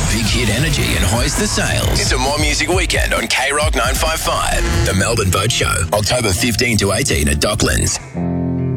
big hit energy and hoist the sails into More Music Weekend on K-Rock 955. The Melbourne Boat Show, October 15 to 18 at Docklands.